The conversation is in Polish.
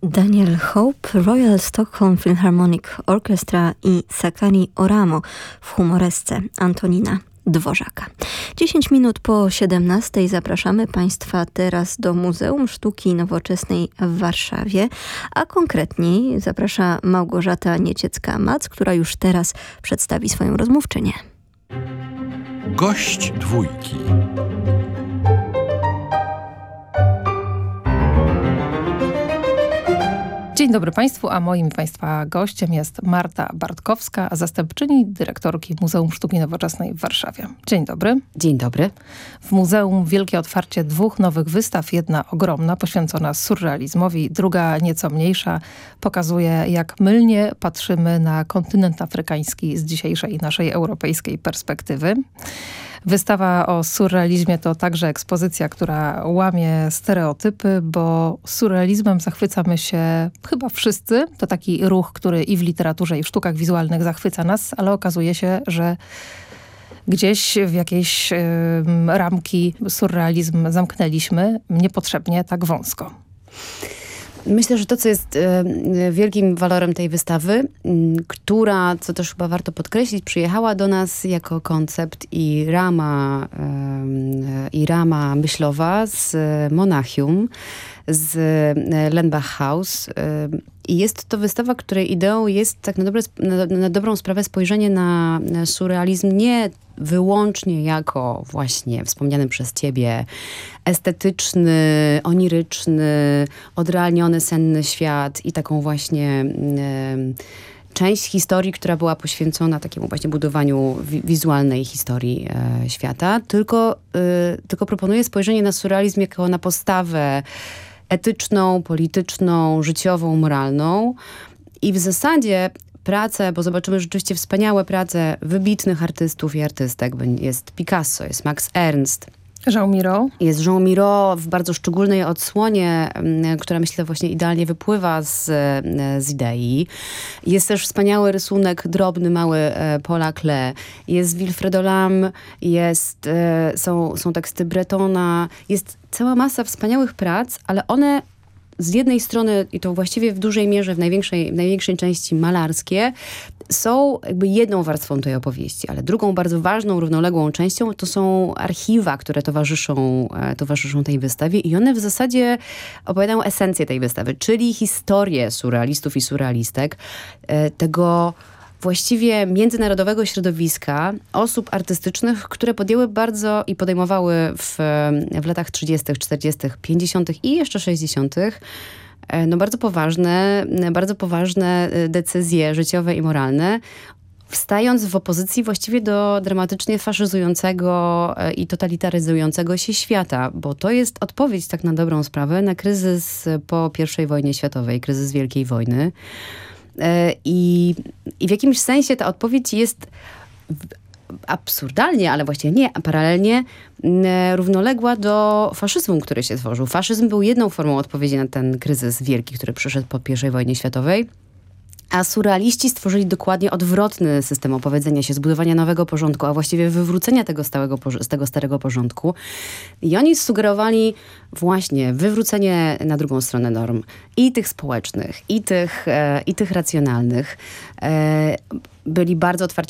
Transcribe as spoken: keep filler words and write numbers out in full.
Daniel Hope, Royal Stockholm Philharmonic Orchestra i Sakari Oramo w humoresce Antonina Dworzaka. dziesięć minut po siedemnastej zapraszamy Państwa teraz do Muzeum Sztuki Nowoczesnej w Warszawie, a konkretniej zaprasza Małgorzata Nieciecka-Mac, która już teraz przedstawi swoją rozmówczynię. Gość dwójki. Dzień dobry Państwu, a moim Państwa gościem jest Marta Bartkowska, zastępczyni dyrektorki Muzeum Sztuki Nowoczesnej w Warszawie. Dzień dobry. Dzień dobry. W muzeum wielkie otwarcie dwóch nowych wystaw. Jedna ogromna, poświęcona surrealizmowi, druga nieco mniejsza, pokazuje, jak mylnie patrzymy na kontynent afrykański z dzisiejszej naszej europejskiej perspektywy. Wystawa o surrealizmie to także ekspozycja, która łamie stereotypy, bo surrealizmem zachwycamy się chyba wszyscy. To taki ruch, który i w literaturze, i w sztukach wizualnych zachwyca nas, ale okazuje się, że gdzieś w jakieś y, ramki surrealizm zamknęliśmy niepotrzebnie tak wąsko. Myślę, że to, co jest y, wielkim walorem tej wystawy, y, która, co też chyba warto podkreślić, przyjechała do nas jako koncept i rama, y, i rama myślowa z Monachium, z Lenbach House. I jest to wystawa, której ideą jest tak na, dobre, na, na dobrą sprawę spojrzenie na surrealizm nie wyłącznie jako właśnie wspomniany przez ciebie estetyczny, oniryczny, odrealniony, senny świat i taką właśnie y, część historii, która była poświęcona takiemu właśnie budowaniu wi- wizualnej historii e, świata, tylko, y, tylko proponuje spojrzenie na surrealizm jako na postawę etyczną, polityczną, życiową, moralną. I w zasadzie prace, bo zobaczymy rzeczywiście wspaniałe prace wybitnych artystów i artystek. Jest Picasso, jest Max Ernst. Jean Miro. Jest Jean Miro w bardzo szczególnej odsłonie, która myślę właśnie idealnie wypływa z, z idei. Jest też wspaniały rysunek, drobny, mały Paula Klee. Jest Wilfredo Lam, jest, są, są teksty Bretona. Jest cała masa wspaniałych prac, ale one z jednej strony, i to właściwie w dużej mierze, w największej, w największej części malarskie, są jakby jedną warstwą tej opowieści, ale drugą bardzo ważną, równoległą częścią to są archiwa, które towarzyszą, towarzyszą tej wystawie i one w zasadzie opowiadają esencję tej wystawy, czyli historię surrealistów i surrealistek, tego właściwie międzynarodowego środowiska osób artystycznych, które podjęły bardzo i podejmowały w, w latach trzydziestych, czterdziestych, pięćdziesiątych i jeszcze sześćdziesiątych no bardzo poważne, bardzo poważne decyzje życiowe i moralne, wstając w opozycji właściwie do dramatycznie faszyzującego i totalitaryzującego się świata, bo to jest odpowiedź tak na dobrą sprawę na kryzys po pierwszej wojnie światowej, kryzys Wielkiej Wojny. I, I w jakimś sensie ta odpowiedź jest absurdalnie, ale właściwie nie, paralelnie równoległa do faszyzmu, który się tworzył. Faszyzm był jedną formą odpowiedzi na ten kryzys wielki, który przyszedł po pierwszej wojnie światowej. A surrealiści stworzyli dokładnie odwrotny system opowiedzenia się, zbudowania nowego porządku, a właściwie wywrócenia tego, stałego, z tego starego porządku. I oni sugerowali właśnie wywrócenie na drugą stronę norm. I tych społecznych, i tych, e, i tych racjonalnych. E, byli bardzo otwarci